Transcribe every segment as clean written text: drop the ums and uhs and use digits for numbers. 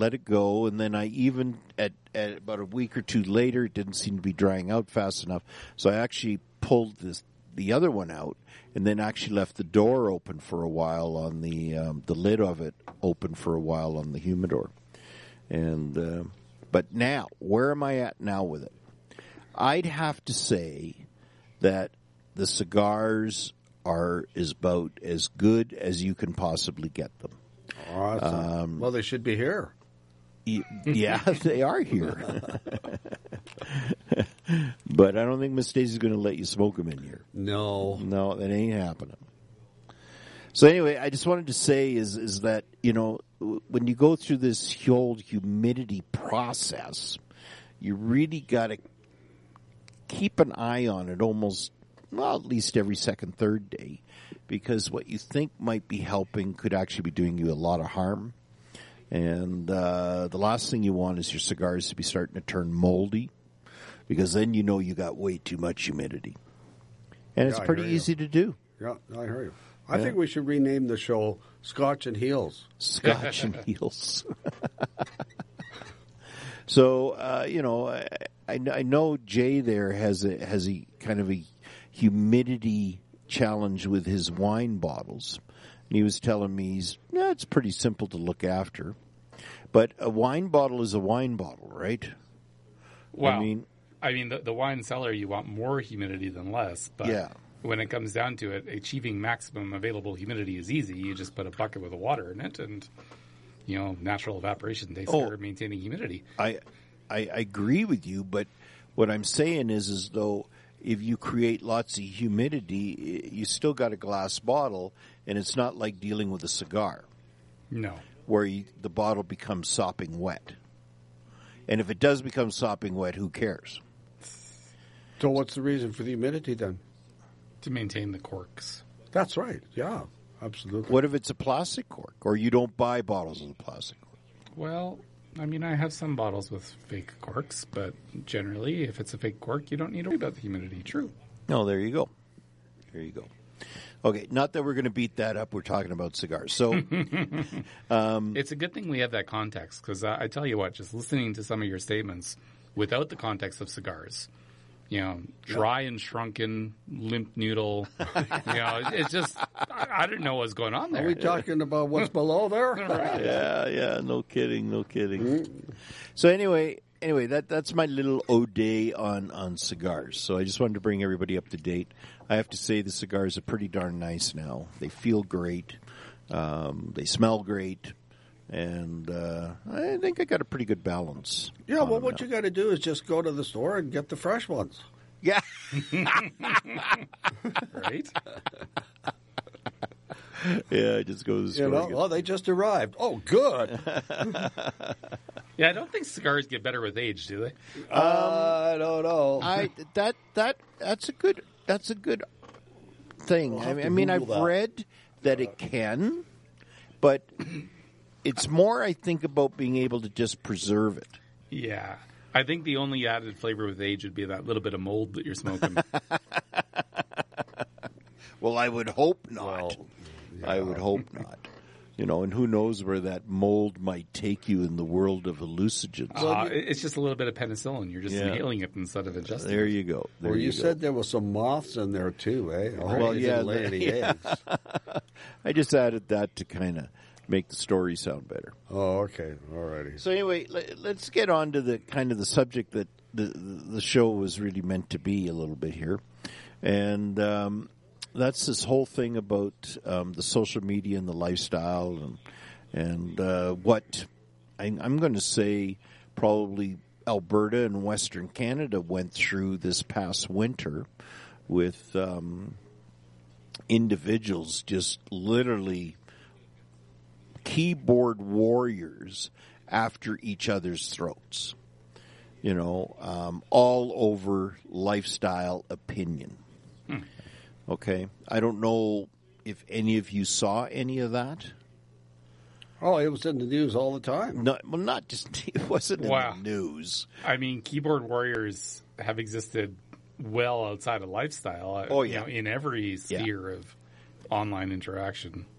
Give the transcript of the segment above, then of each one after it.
let it go, and then I even, at about a week or two later, it didn't seem to be drying out fast enough, so I actually pulled the other one out, and then actually left the door open for a while on the lid of it open for a while on the humidor. And but now, where am I at now with it? I'd have to say that the cigars are about as good as you can possibly get them. Awesome. Well, they should be here. Yeah, they are here. But I don't think Miss Stacey's going to let you smoke them in here. No, that ain't happening. So anyway, I just wanted to say is that, you know, when you go through this whole humidity process, you really got to keep an eye on it almost, well, at least every second, third day, because what you think might be helping could actually be doing you a lot of harm. And the last thing you want is your cigars to be starting to turn moldy, because then you know you got way too much humidity. And it's pretty easy to do. Yeah, I hear you. I think we should rename the show Scotch and Heels. Scotch and Heels. So, you know, I know Jay there has a kind of a humidity challenge with his wine bottles. And he was telling me it's pretty simple to look after. But a wine bottle is a wine bottle, right? Well, I mean the wine cellar, you want more humidity than less. But when it comes down to it, achieving maximum available humidity is easy. You just put a bucket with water in it and, you know, natural evaporation takes care of maintaining humidity. I agree with you, but what I'm saying is though if you create lots of humidity, you still got a glass bottle, and it's not like dealing with a cigar. No. Where the bottle becomes sopping wet. And if it does become sopping wet, who cares? So what's the reason for the humidity then? To maintain the corks. That's right. Yeah, absolutely. What if it's a plastic cork, or you don't buy bottles of the plastic cork? Well, I mean, I have some bottles with fake corks, but generally, if it's a fake cork, you don't need to worry about the humidity. True. No, there you go. There you go. Okay, not that we're going to beat that up. We're talking about cigars. So it's a good thing we have that context, because I tell you what, just listening to some of your statements without the context of cigars, you know, dry and shrunken, limp noodle, you know, it's just, I didn't know what was going on there. Are we talking about what's below there? Right. Yeah, no kidding. So anyway, that's my little ode on cigars. So I just wanted to bring everybody up to date. I have to say the cigars are pretty darn nice now. They feel great. They smell great. And I think I got a pretty good balance. Yeah, well, what you got to do is just go to the store and get the fresh ones. Yeah. Right? Yeah, just go to the store. You know, well, they just arrived. Oh, good. Yeah, I don't think cigars get better with age, do they? I don't know. That's a good thing. I mean, I've read that it can, but it's more, I think, about being able to just preserve it. Yeah. I think the only added flavor with age would be that little bit of mold that you're smoking. Well, I would hope not. Well, yeah. I would hope not. You know, and who knows where that mold might take you in the world of hallucinogens. It's just a little bit of penicillin. You're just inhaling it instead of ingesting it. There you go. Well, you said there was some moths in there too, eh? Well, yeah. Lay any eggs. I just added that to kind of make the story sound better. Oh, okay. All righty. So anyway, let's get on to the kind of the subject that the show was really meant to be a little bit here. And that's this whole thing about the social media and the lifestyle and what I'm going to say probably Alberta and Western Canada went through this past winter with individuals just literally keyboard warriors after each other's throats, you know, all over lifestyle opinion. Okay. I don't know if any of you saw any of that. Oh, it was in the news all the time. No, well, not just, it wasn't in the news. I mean, keyboard warriors have existed well outside of lifestyle. Oh, yeah. You know, in every sphere of online interaction.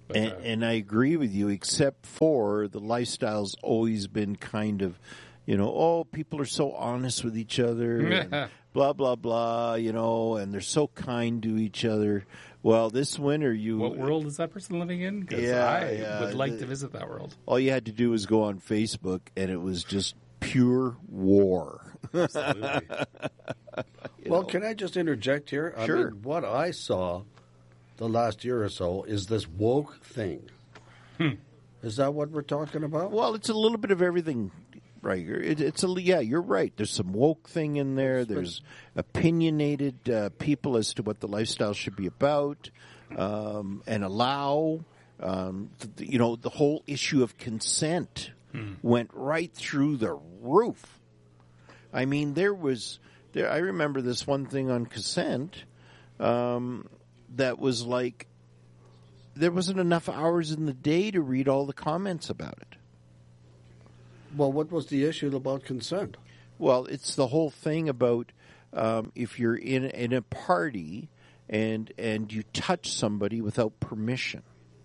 But, and I agree with you, except for the lifestyle's always been kind of, people are so honest with each other, and blah, blah, blah, and they're so kind to each other. Well, this winter what world is that person living in? Because I would like to visit that world. All you had to do was go on Facebook, and it was just pure war. Absolutely. Can I just interject here? Sure. I mean, what I saw the last year or so is this woke thing. Is that what we're talking about? Well, it's a little bit of everything, right? You're right. There's some woke thing in there. There's opinionated people as to what the lifestyle should be about, and allow. The whole issue of consent went right through the roof. I mean, I remember this one thing on consent that was like, there wasn't enough hours in the day to read all the comments about it. Well, what was the issue about consent? Well, it's the whole thing about if you're in a party and you touch somebody without permission.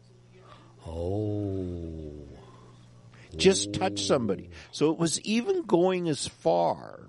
Oh. Just touch somebody. So it was even going as far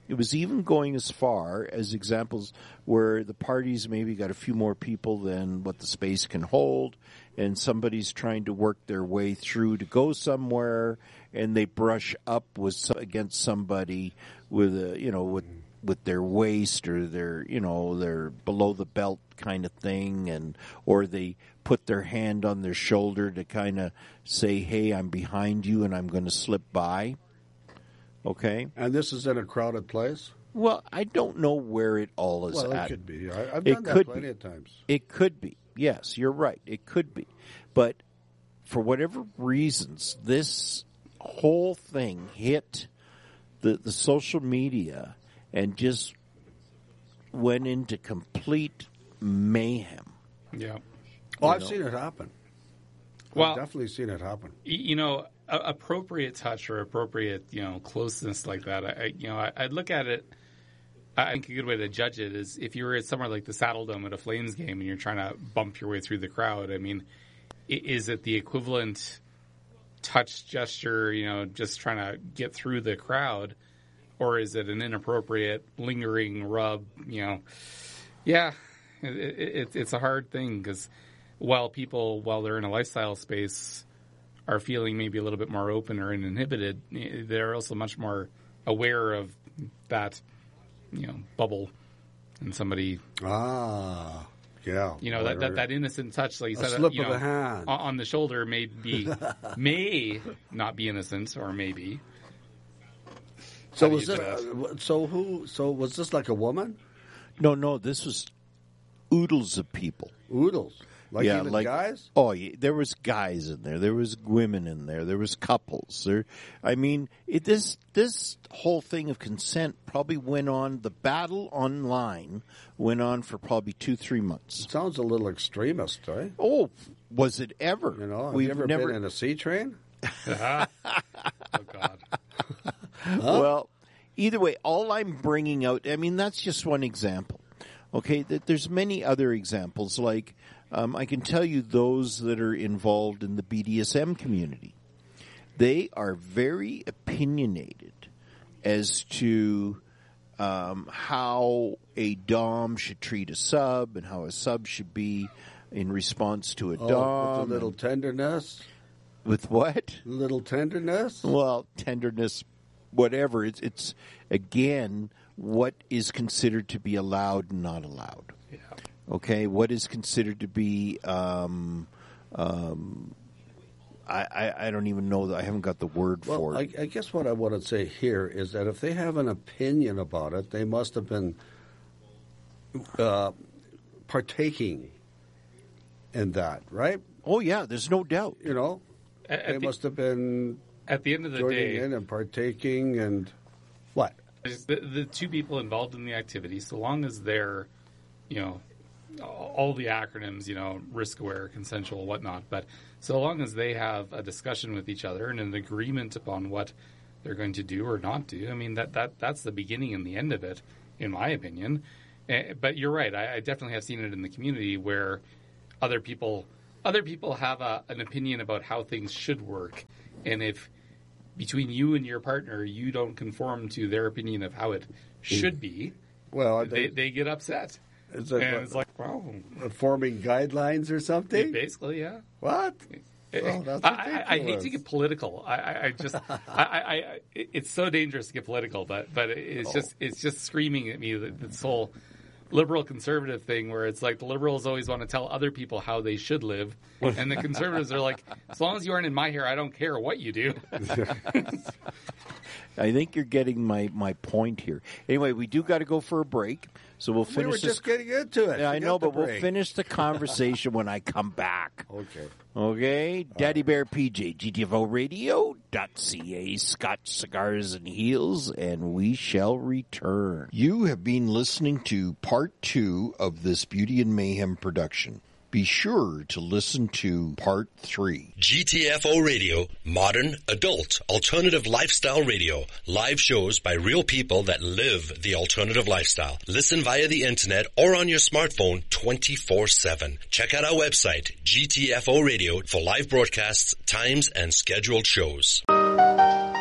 as examples where the parties maybe got a few more people than what the space can hold, and somebody's trying to work their way through to go somewhere, and they brush up against somebody with with their waist or their below the belt kind of thing, or they put their hand on their shoulder to kind of say, "Hey, I'm behind you and I'm going to slip by." Okay? And this is in a crowded place? Well, I don't know where it all is at. Well, it could be. I've done that plenty of times. It could be. Yes, you're right. It could be. But for whatever reasons, this whole thing hit the social media and just went into complete mayhem. Yeah. Oh, I've seen it happen. Well, I've definitely seen it happen. Appropriate touch or appropriate, closeness like that. I'd look at it. I think a good way to judge it is if you were at somewhere like the Saddle Dome at a Flames game and you're trying to bump your way through the crowd. I mean, is it the equivalent touch gesture, just trying to get through the crowd, or is it an inappropriate lingering rub? Yeah, it's a hard thing because while they're in a lifestyle space, are feeling maybe a little bit more open or uninhibited, they're also much more aware of that, bubble and somebody. Ah, yeah. That innocent touch, like you said, slip of the hand on the shoulder may not be innocent, or maybe. So was this? So was this like a woman? No. This was oodles of people. Oodles. Even guys? Oh, yeah, there was guys in there. There was women in there. There was couples. This whole thing of consent probably went on. The battle online went on for probably 2-3 months. It sounds a little extremist, right? Oh, was it ever? Have you ever been in a sea train? Oh God. Well, either way, all I'm bringing out. I mean, that's just one example. Okay, there's many other examples like. I can tell you those that are involved in the BDSM community. They are very opinionated as to how a Dom should treat a sub and how a sub should be in response to a Dom. With a little tenderness? With what? Little tenderness? Well, tenderness, whatever. It's again, what is considered to be allowed and not allowed. Yeah. Okay, what is considered to be? I don't even know. I haven't got the word for it. I guess what I want to say here is that if they have an opinion about it, they must have been partaking in that, right? Oh yeah, there's no doubt. They must have been at the end of the joining day in and partaking and what? The two people involved in the activity, so long as they're, all the acronyms, risk aware, consensual, whatnot. But so long as they have a discussion with each other and an agreement upon what they're going to do or not do, I mean that's the beginning and the end of it, in my opinion. But you're right. I definitely have seen it in the community where other people other people have an opinion about how things should work, and if between you and your partner you don't conform to their opinion of how it should be, well, they get upset. It's like, wow, forming guidelines or something. Basically, yeah. What? Well, that's I hate to get political. It's so dangerous to get political, but it's just screaming at me that this whole liberal conservative thing where it's like the liberals always want to tell other people how they should live, and the conservatives are like, as long as you aren't in my hair, I don't care what you do. I think you're getting my point here. Anyway, we do got to go for a break, so we'll finish. We were just getting into it. Yeah, I know, but we'll finish the conversation when I come back. Okay. Daddy Bear PJ, GTFORadio.ca, Scotch Cigars and Heels, and we shall return. You have been listening to part 2 of this Beauty and Mayhem production. Be sure to listen to part 3. GTFO Radio, modern, adult, alternative lifestyle radio. Live shows by real people that live the alternative lifestyle. Listen via the internet or on your smartphone 24/7. Check out our website, GTFO Radio, for live broadcasts, times, and scheduled shows.